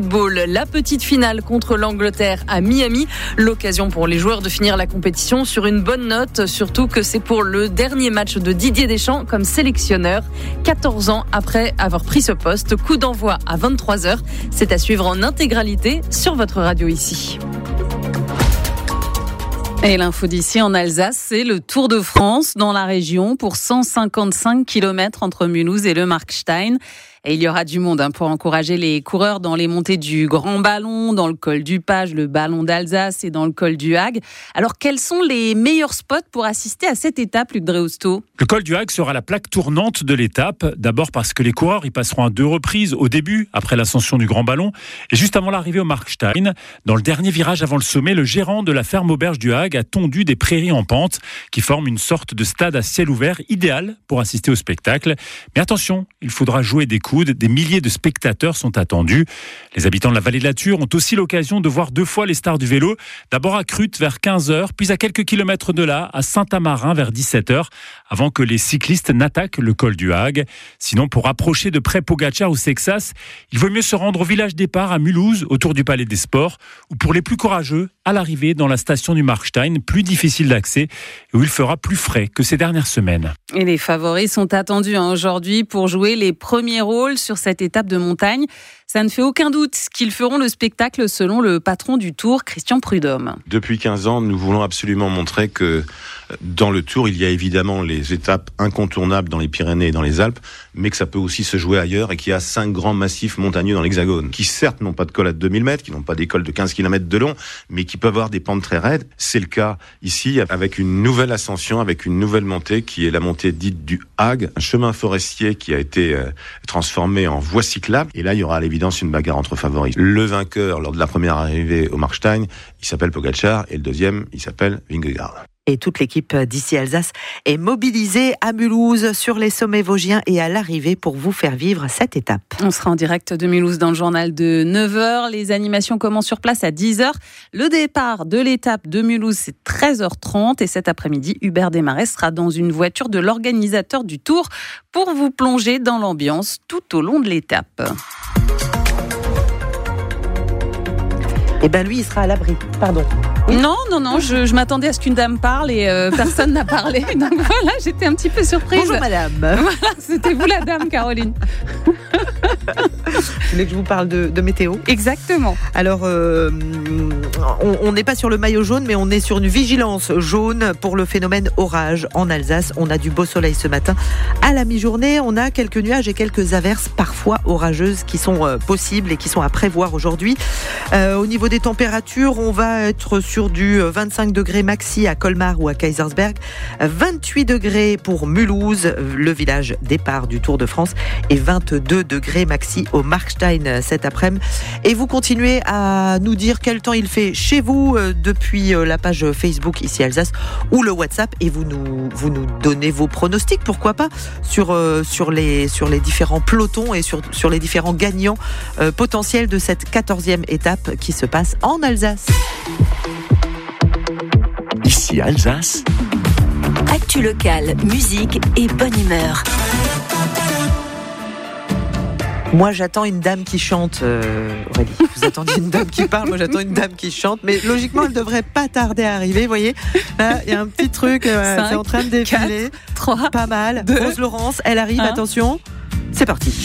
football. La petite finale contre l'Angleterre à Miami. L'occasion pour les joueurs de finir la compétition sur une bonne note, surtout que c'est pour le dernier match de Didier Deschamps comme sélectionneur. 14 ans après avoir pris ce poste, coup d'envoi à 23h. C'est à suivre en intégralité sur votre radio ici. Et l'info d'ici en Alsace, c'est le Tour de France dans la région pour 155 km entre Mulhouse et le Markstein. Et il y aura du monde pour encourager les coureurs dans les montées du Grand Ballon, dans le col du Page, le Ballon d'Alsace et dans le col du Hag. Alors, quels sont les meilleurs spots pour assister à cette étape, Luc Dreausto ? Le col du Hag sera la plaque tournante de l'étape. D'abord parce que les coureurs y passeront à 2 reprises, au début, après l'ascension du Grand Ballon, et juste avant l'arrivée au Markstein. Dans le dernier virage avant le sommet, le gérant de la ferme auberge du Hag a tondu des prairies en pente qui forment une sorte de stade à ciel ouvert, idéal pour assister au spectacle. Mais attention, il faudra jouer des coudes. Des milliers de spectateurs sont attendus. Les habitants de la vallée de la Thur ont aussi l'occasion de voir 2 fois les stars du vélo. D'abord à Crute vers 15h, puis à quelques kilomètres de là, à Saint-Amarin vers 17h, avant que les cyclistes n'attaquent le col du Hag. Sinon, pour approcher de près Pogacar ou Sexas, il vaut mieux se rendre au village départ à Mulhouse, autour du Palais des Sports, ou pour les plus courageux, à l'arrivée dans la station du Markstein, plus difficile d'accès, et où il fera plus frais que ces dernières semaines. Et les favoris sont attendus aujourd'hui pour jouer les premiers rôles sur cette étape de montagne. Ça ne fait aucun doute qu'ils feront le spectacle selon le patron du Tour, Christian Prudhomme. Depuis 15 ans, nous voulons absolument montrer que dans le Tour, il y a évidemment les étapes incontournables dans les Pyrénées et dans les Alpes, mais que ça peut aussi se jouer ailleurs et qu'il y a 5 grands massifs montagneux dans l'Hexagone, qui certes n'ont pas de col à 2000 mètres, qui n'ont pas des cols de 15 km de long, mais qui peuvent avoir des pentes très raides. C'est le cas ici, avec une nouvelle ascension, avec une nouvelle montée, qui est la montée dite du Hag, un chemin forestier qui a été transformé en voie cyclable. Et là, il y aura à l'évidence une bagarre entre favoris. Le vainqueur, lors de la première arrivée au Markstein, il s'appelle Pogacar, et le deuxième, il s'appelle Vingegaard. Et toute l'équipe d'ici Alsace est mobilisée à Mulhouse, sur les sommets vosgiens et à l'arrivée pour vous faire vivre cette étape. On sera en direct de Mulhouse dans le journal de 9h. Les animations commencent sur place à 10h. Le départ de l'étape de Mulhouse, c'est 13h30. Et cet après-midi, Hubert Desmarais sera dans une voiture de l'organisateur du Tour pour vous plonger dans l'ambiance tout au long de l'étape. Eh bien, lui, il sera à l'abri. Pardon. Oui. Non, je m'attendais à ce qu'une dame parle et personne n'a parlé. Donc voilà, j'étais un petit peu surprise. Bonjour madame. Voilà, c'était vous la dame, Caroline. Vous voulez que je vous parle de météo ? Exactement. Alors, on n'est pas sur le maillot jaune, mais on est sur une vigilance jaune pour le phénomène orage en Alsace. On a du beau soleil ce matin. À la mi-journée, on a quelques nuages et quelques averses, parfois orageuses, qui sont possibles et qui sont à prévoir aujourd'hui. Au niveau des températures, on va être sur du 25 degrés maxi à Colmar ou à Kaysersberg, 28 degrés pour Mulhouse, le village départ du Tour de France, et 22 degrés maxi au Markstein cet après-midi. Et vous continuez à nous dire quel temps il fait chez vous depuis la page Facebook ici Alsace ou le WhatsApp, et vous nous donnez vos pronostics, pourquoi pas, sur les différents pelotons et sur les différents gagnants potentiels de cette 14e étape qui se passe en Alsace. Ici Alsace. Actu locale, musique et bonne humeur. Moi, j'attends une dame qui chante, Aurélie. Vous attendiez une dame qui parle, moi j'attends une dame qui chante. Mais logiquement, elle devrait pas tarder à arriver, vous voyez. Là, il y a un petit truc, 5, c'est en train de défiler. 4, 3, pas mal. 2, Rose Laurence, elle arrive, 1. Attention. C'est parti.